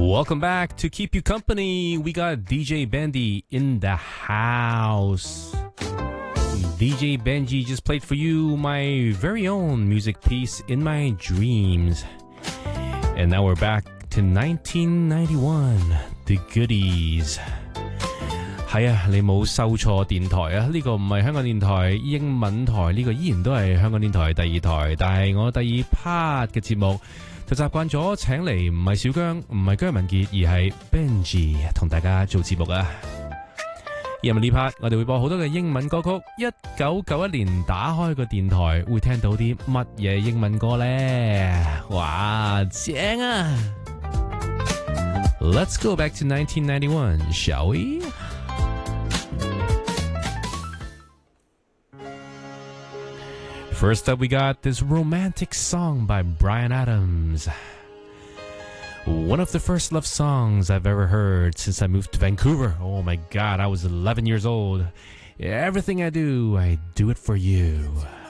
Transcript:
Welcome back to Keep You Company. We got DJ Benji in the house. DJ Benji just played for you my very own music piece, In My Dreams. And now we're back to 1991, The Goodies. 係啊，你冇收錯電台啊！呢個唔係香港電台英文台，呢個依然都係香港電台第二台。但係我第二 part 嘅節目就習慣咗請嚟唔係小姜，唔係姜文傑，而係 Benji 同大家做節目啊！因為呢 part 我哋會播好多嘅英文歌曲。1991年打開個電台會聽到啲乜嘢英文歌呢？哇，正啊 ！Let's go back to 1991, shall we? First up, we got this romantic song by Bryan Adams. One of the first love songs I've ever heard since I moved to Vancouver. Oh my God, I was 11 years old. Everything I do it for you.